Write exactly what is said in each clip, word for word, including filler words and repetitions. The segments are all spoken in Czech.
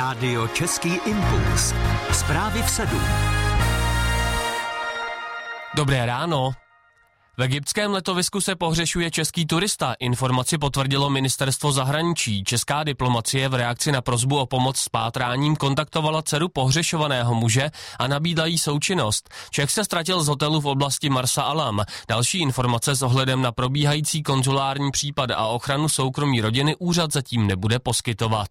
Rádio Český impuls. Zprávy v sedm. Dobré ráno. V egyptském letovisku se pohřešuje český turista. Informaci potvrdilo ministerstvo zahraničí. Česká diplomacie v reakci na prosbu o pomoc s pátráním kontaktovala dceru pohřešovaného muže a nabídla jí součinnost. Čech se ztratil z hotelu v oblasti Marsa Alam. Další informace s ohledem na probíhající konzulární případ a ochranu soukromí rodiny úřad zatím nebude poskytovat.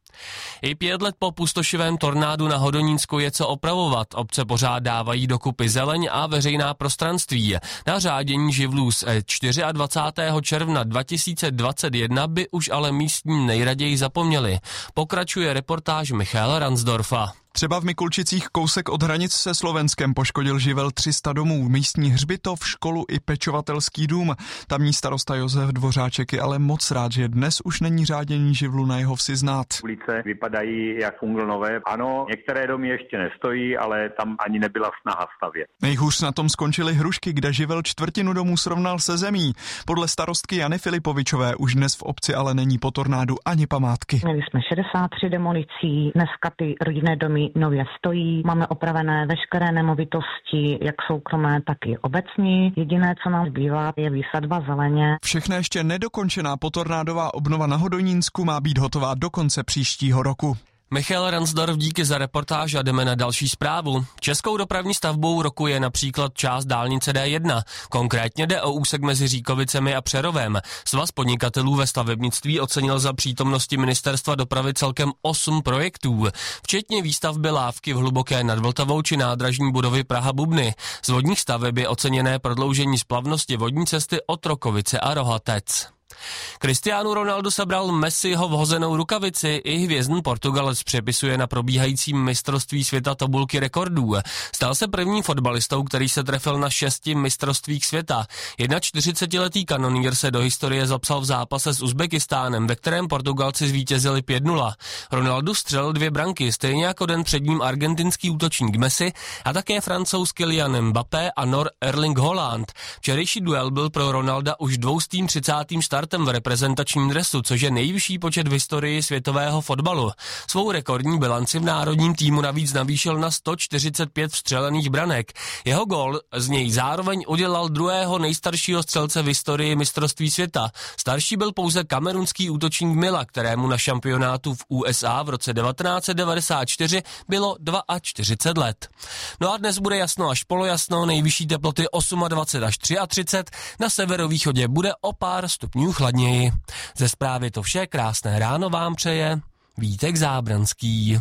I pět let po pustošivém tornádu na Hodonínsku je co opravovat. Obce pořád dávají dokupy zeleň a veřejná prostranství. Na řádění živlů z dvacátého čtvrtého června dva tisíce dvacet jedna by už ale místní nejraději zapomněli. Pokračuje reportáž Michaela Ransdorfa. Třeba v Mikulčicích kousek od hranic se Slovenskem poškodil živel tři sta domů, místní hřbitov, školu i pečovatelský dům. Tamní starosta Josef Dvořáček je ale moc rád, že dnes už není řádění živlu na jeho vsi znát. Ulice vypadají jak funglnové. Ano, některé domy ještě nestojí, ale tam ani nebyla snaha stavět. Nejhůř na tom skončily Hrušky, kde živel čtvrtinu domů srovnal se zemí. Podle starostky Jany Filipovičové už dnes v obci ale není po tornádu ani památky. Měli jsme šedesát tři demolicí, dneska ty rodinné domy nově stojí, máme opravené veškeré nemovitosti, jak soukromé, tak i obecní. Jediné, co nám zbývá, je výsadba zeleně. Všechna ještě nedokončená potornádová obnova na Hodonínsku má být hotová do konce příštího roku. Michal Ransdorf, díky za reportáž a jdeme na další zprávu. Českou dopravní stavbou roku je například část dálnice D jedna. Konkrétně jde o úsek mezi Říkovicemi a Přerovem. Svaz podnikatelů ve stavebnictví ocenil za přítomnosti ministerstva dopravy celkem osm projektů, včetně výstavby lávky v Hluboké nad Vltavou či nádražní budovy Praha-Bubny. Z vodních staveb je oceněné prodloužení splavnosti vodní cesty Otrokovice a Rohatec. Cristiano Ronaldo sebral Messiho vhozenou rukavici, i hvězdný Portugalec přepisuje na probíhajícím mistrovství světa tabulky rekordů. Stal se prvním fotbalistou, který se trefil na šesti mistrovstvích světa. čtyřicetiletý kanonýr se do historie zapsal v zápase s Uzbekistánem, ve kterém Portugalci zvítězili pět nula. Ronaldo střelil dvě branky, stejně jako den před ním argentinský útočník Messi a také Francouz Kylian Mbappé a Nor Erling Haaland. Včerejší duel byl pro Ronalda už dvoustým třicátým startem v reprezentačním dresu, což je nejvyšší počet v historii světového fotbalu. Svou rekordní bilanci v národním týmu navíc navýšil na sto čtyřicet pět vstřelených branek. Jeho gól z něj zároveň udělal druhého nejstaršího střelce v historii mistrovství světa. Starší byl pouze kamerunský útočník Mila, kterému na šampionátu v U S A v roce devatenáct set devadesát čtyři bylo čtyřicet dva let. No a dnes bude jasno až polojasno, nejvyšší teploty dvacet osm až třicet tři, na severovýchodě bude o pár stupňů chladněji. Ze zprávy to vše, krásné ráno vám přeje Vítek Zábranský.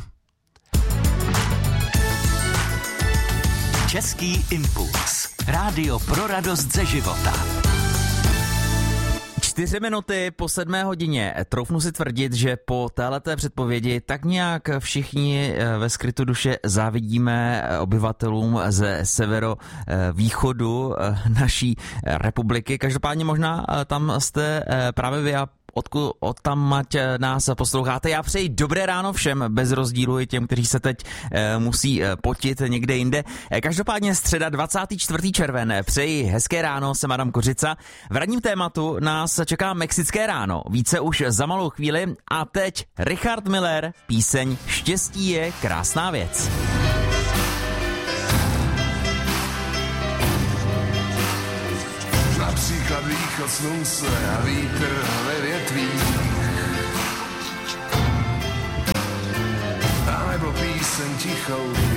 Český impuls. Rádio pro radost ze života. Čtyři minuty po sedmé hodině. Troufnu si tvrdit, že po téhleté předpovědi tak nějak všichni ve skrytu duše závidíme obyvatelům ze severovýchodu naší republiky. Každopádně možná tam jste právě vy a odkud odtamať nás posloucháte. Já přeji dobré ráno všem, bez rozdílu i těm, kteří se teď e, musí e, potit někde jinde. E, každopádně středa dvacátého čtvrtého června. Přeji hezké ráno, jsem Adam Kořica. V radním tématu nás čeká mexické ráno. Více už za malou chvíli. A teď Richard Miller, píseň Štěstí je krásná věc. Například východ slunce a vítr ve větvích. A nebo píseň tichou